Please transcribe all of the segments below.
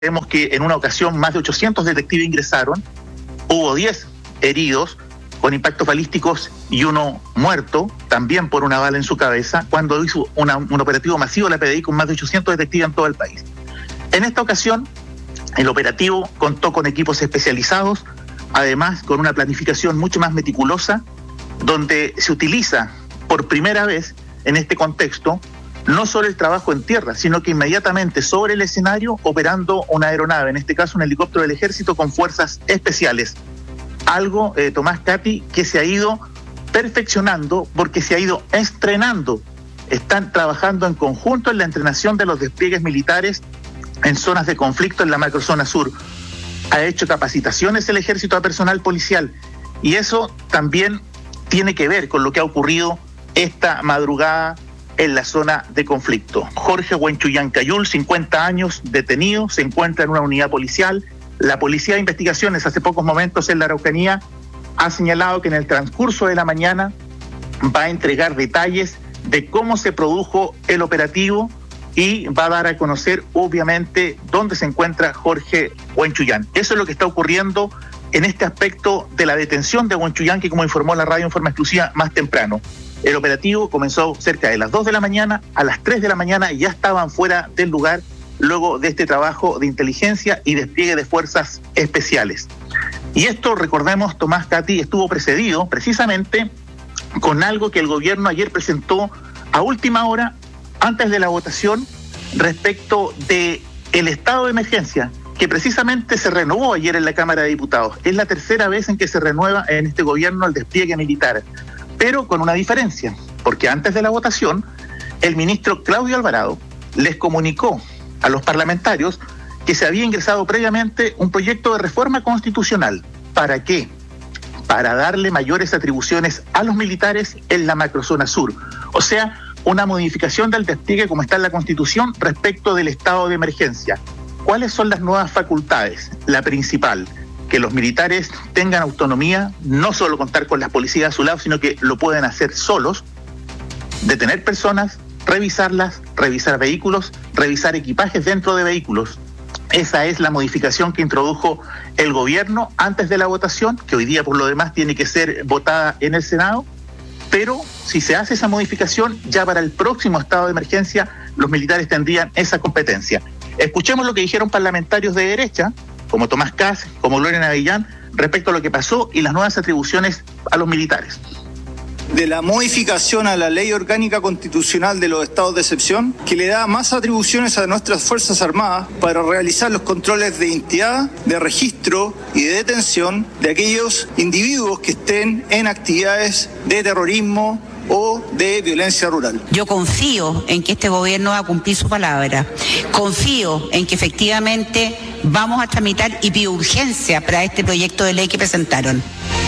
Vemos que en una ocasión más de 800 detectives ingresaron, hubo 10 heridos con impactos balísticos y uno muerto, también por una bala en su cabeza, cuando hizo un operativo masivo de la PDI con más de 800 detectives en todo el país. En esta ocasión, el operativo contó con equipos especializados, además con una planificación mucho más meticulosa, donde se utiliza por primera vez en este contexto no solo el trabajo en tierra, sino que inmediatamente sobre el escenario operando una aeronave, en este caso un helicóptero del ejército con fuerzas especiales. Algo, Tomás, Katy, que se ha ido perfeccionando porque se ha ido estrenando. Están trabajando en conjunto en la entrenación de los despliegues militares en zonas de conflicto en la macrozona sur. Ha hecho capacitaciones el ejército a personal policial y eso también tiene que ver con lo que ha ocurrido esta madrugada en la zona de conflicto. Jorge Huenchuyán Cayul, 50 años, detenido, se encuentra en una unidad policial. La Policía de Investigaciones hace pocos momentos en la Araucanía ha señalado que en el transcurso de la mañana va a entregar detalles de cómo se produjo el operativo y va a dar a conocer obviamente dónde se encuentra Jorge Huenchuyán. Eso es lo que está ocurriendo en este aspecto de la detención de Huenchuyán, que como informó la radio en forma exclusiva más temprano. El operativo comenzó cerca de las 2 de la mañana, a las 3 de la mañana ya estaban fuera del lugar luego de este trabajo de inteligencia y despliegue de fuerzas especiales. Y esto, recordemos, Tomás, Katy, estuvo precedido precisamente con algo que el gobierno ayer presentó a última hora, antes de la votación, respecto de el estado de emergencia, que precisamente se renovó ayer en la Cámara de Diputados. Es la tercera vez en que se renueva en este gobierno el despliegue militar, pero con una diferencia, porque antes de la votación, el ministro Claudio Alvarado les comunicó a los parlamentarios que se había ingresado previamente un proyecto de reforma constitucional. ¿Para qué? Para darle mayores atribuciones a los militares en la macrozona sur. O sea, una modificación del despliegue como está en la Constitución respecto del estado de emergencia. ¿Cuáles son las nuevas facultades? La principal, que los militares tengan autonomía, no solo contar con las policías a su lado, sino que lo pueden hacer solos, detener personas, revisarlas, revisar vehículos, revisar equipajes dentro de vehículos. Esa es la modificación que introdujo el gobierno antes de la votación, que hoy día por lo demás tiene que ser votada en el Senado, pero si se hace esa modificación, ya para el próximo estado de emergencia, los militares tendrían esa competencia. Escuchemos lo que dijeron parlamentarios de derecha, como Tomás Kass, como Gloria Navillán, respecto a lo que pasó y las nuevas atribuciones a los militares. De la modificación a la ley orgánica constitucional de los estados de excepción, que le da más atribuciones a nuestras Fuerzas Armadas para realizar los controles de identidad, de registro y de detención de aquellos individuos que estén en actividades de terrorismo o de violencia rural. Yo confío en que este gobierno va a cumplir su palabra. Confío en que efectivamente vamos a tramitar y pido urgencia para este proyecto de ley que presentaron.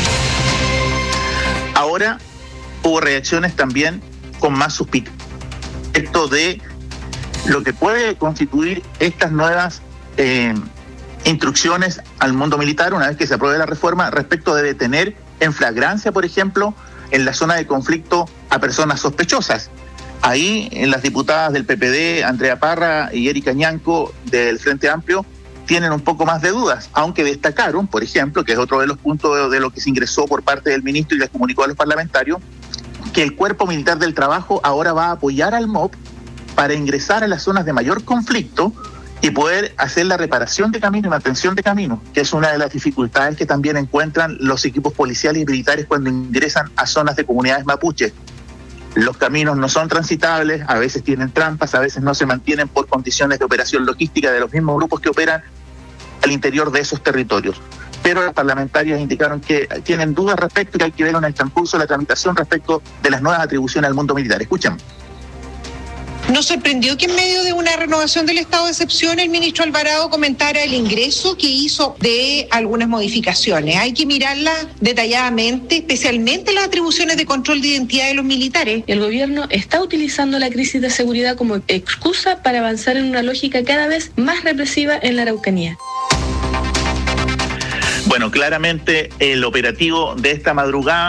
Ahora hubo reacciones también con más suspicacia respecto de lo que puede constituir estas nuevas instrucciones al mundo militar una vez que se apruebe la reforma respecto de detener en flagrancia, por ejemplo, en la zona de conflicto a personas sospechosas. Ahí, en las diputadas del PPD, Andrea Parra y Erika Ñanco del Frente Amplio, tienen un poco más de dudas, aunque destacaron, por ejemplo, que es otro de los puntos de lo que se ingresó por parte del ministro y les comunicó a los parlamentarios, que el Cuerpo Militar del Trabajo ahora va a apoyar al MOP para ingresar a las zonas de mayor conflicto y poder hacer la reparación de camino y mantención de camino, que es una de las dificultades que también encuentran los equipos policiales y militares cuando ingresan a zonas de comunidades mapuches. Los caminos no son transitables, a veces tienen trampas, a veces no se mantienen por condiciones de operación logística de los mismos grupos que operan al interior de esos territorios. Pero las parlamentarias indicaron que tienen dudas respecto y que hay que ver en el transcurso de la tramitación respecto de las nuevas atribuciones al mundo militar. Escuchen. ¿Nos sorprendió que en medio de una renovación del estado de excepción el ministro Alvarado comentara el ingreso que hizo de algunas modificaciones? Hay que mirarlas detalladamente, especialmente las atribuciones de control de identidad de los militares. El gobierno está utilizando la crisis de seguridad como excusa para avanzar en una lógica cada vez más represiva en la Araucanía. Bueno, claramente el operativo de esta madrugada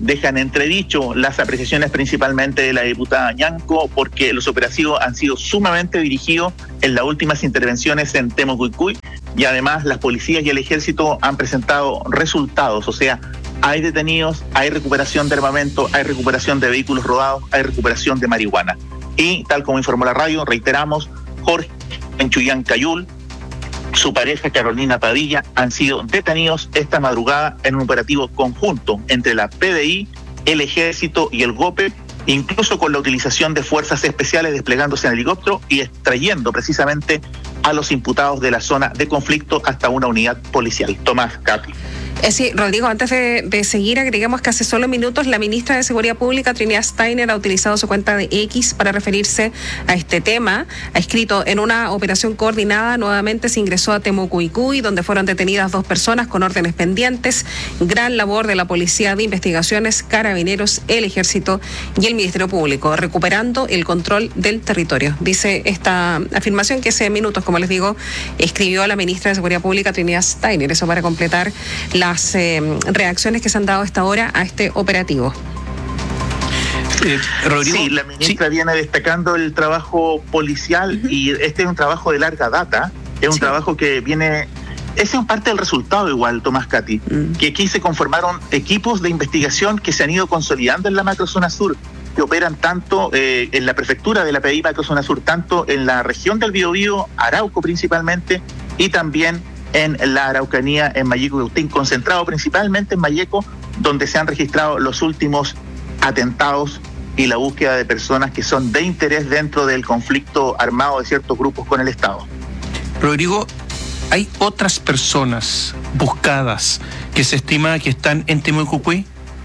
dejan entredicho las apreciaciones principalmente de la diputada Ñanco, porque los operativos han sido sumamente dirigidos en las últimas intervenciones en Temucuicui, y además las policías y el ejército han presentado resultados, o sea, hay detenidos, hay recuperación de armamento, hay recuperación de vehículos robados, hay recuperación de marihuana. Y tal como informó la radio, reiteramos, Jorge Wenchuyan Cayul, su pareja Carolina Padilla, han sido detenidos esta madrugada en un operativo conjunto entre la PDI, el Ejército y el GOPE, incluso con la utilización de fuerzas especiales desplegándose en helicóptero y extrayendo precisamente a los imputados de la zona de conflicto hasta una unidad policial. Tomás, Katy. Sí, Rodrigo, antes de seguir, agregamos que hace solo minutos la ministra de Seguridad Pública, Trinidad Steiner, ha utilizado su cuenta de X para referirse a este tema. Ha escrito: en una operación coordinada nuevamente se ingresó a Temucuicui, donde fueron detenidas 2 personas con órdenes pendientes. Gran labor de la Policía de Investigaciones, Carabineros, el Ejército y el Ministerio Público, recuperando el control del territorio. Dice esta afirmación que hace minutos, como les digo, escribió la ministra de Seguridad Pública, Trinidad Steiner. Eso para completar las reacciones que se han dado hasta ahora a este operativo. Rodrigo, sí, la ministra viene destacando el trabajo policial y este es un trabajo de larga data, es un trabajo que viene, ese es parte del resultado igual, Tomás, Katy, que aquí se conformaron equipos de investigación que se han ido consolidando en la macrozona sur, que operan tanto en la prefectura de la PDI macrozona sur, tanto en la región del Biobío, Arauco principalmente, y también en la Araucanía, en Malleco y Cautín, concentrado principalmente en Malleco, donde se han registrado los últimos atentados y la búsqueda de personas que son de interés dentro del conflicto armado de ciertos grupos con el Estado. Rodrigo, ¿hay otras personas buscadas que se estima que están en Temucuicui?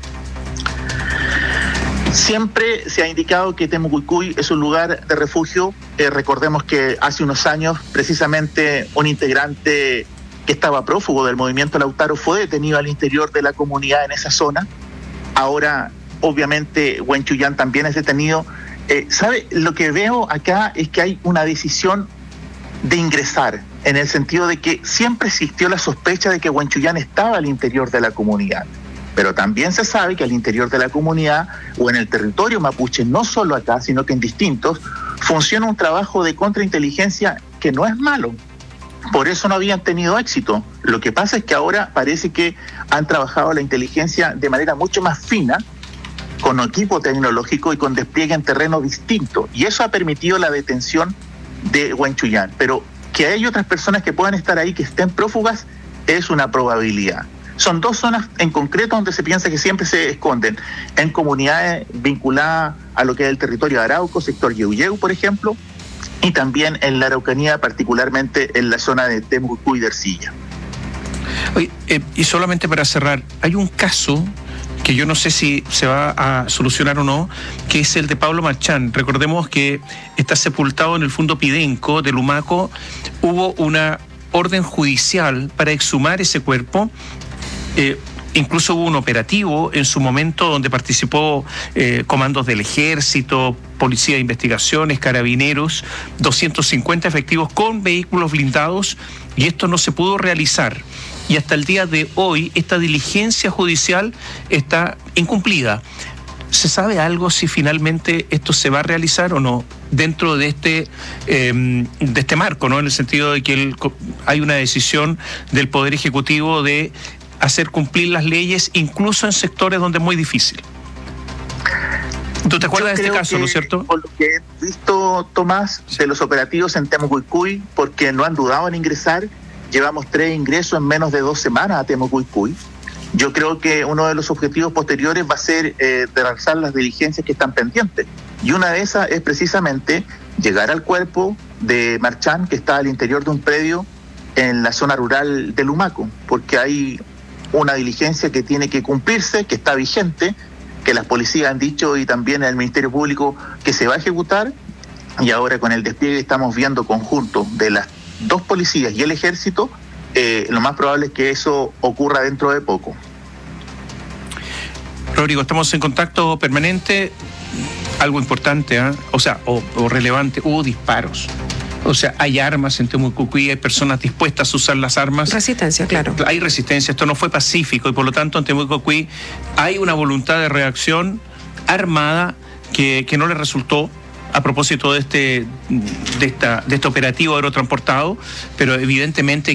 Siempre se ha indicado que Temucuicui es un lugar de refugio. Recordemos que hace unos años, precisamente, un integrante que estaba prófugo del movimiento Lautaro fue detenido al interior de la comunidad en esa zona. Ahora, obviamente, Wenchuyan también es detenido. ¿Sabe? Lo que veo acá es que hay una decisión de ingresar, en el sentido de que siempre existió la sospecha de que Wenchuyan estaba al interior de la comunidad. Pero también se sabe que al interior de la comunidad o en el territorio mapuche, no solo acá, sino que en distintos, funciona un trabajo de contrainteligencia que no es malo. Por eso no habían tenido éxito. Lo que pasa es que ahora parece que han trabajado la inteligencia de manera mucho más fina, con equipo tecnológico y con despliegue en terreno distinto. Y eso ha permitido la detención de Wenchuyan. Pero que hay otras personas que puedan estar ahí, que estén prófugas, es una probabilidad. Son 2 zonas en concreto donde se piensa que siempre se esconden, en comunidades vinculadas a lo que es el territorio de Arauco, sector Yeuyeu, por ejemplo, y también en la Araucanía, particularmente en la zona de Temucuicui y de Ercilla. Oye, y solamente para cerrar, hay un caso que yo no sé si se va a solucionar o no, que es el de Pablo Marchán. Recordemos que está sepultado en el fondo Pidenco de Lumaco. Hubo una orden judicial para exhumar ese cuerpo. Incluso hubo un operativo en su momento donde participó comandos del Ejército, Policía de Investigaciones, Carabineros, 250 efectivos con vehículos blindados, y esto no se pudo realizar. Y hasta el día de hoy esta diligencia judicial está incumplida. ¿Se sabe algo si finalmente esto se va a realizar o no dentro de este marco, ¿no? En el sentido de que hay una decisión del Poder Ejecutivo de hacer cumplir las leyes, incluso en sectores donde es muy difícil. ¿Tú te acuerdas de este caso, no es cierto? Por lo que he visto, Tomás, de los operativos en Temucuicui, porque no han dudado en ingresar, llevamos 3 ingresos en menos de 2 semanas a Temucuicui. Yo creo que uno de los objetivos posteriores va a ser realizar las diligencias que están pendientes. Y una de esas es precisamente llegar al cuerpo de Marchán, que está al interior de un predio en la zona rural de Lumaco, porque hay una diligencia que tiene que cumplirse, que está vigente, que las policías han dicho y también el Ministerio Público que se va a ejecutar, y ahora con el despliegue estamos viendo conjunto de las 2 policías y el Ejército, lo más probable es que eso ocurra dentro de poco. Rodrigo, estamos en contacto permanente. Algo importante, o relevante, hubo disparos O sea, hay armas en Temucuicui, hay personas dispuestas a usar las armas. Resistencia, claro. Hay resistencia, esto no fue pacífico y por lo tanto en Temucuicui hay una voluntad de reacción armada que no le resultó a propósito de este operativo aerotransportado, pero evidentemente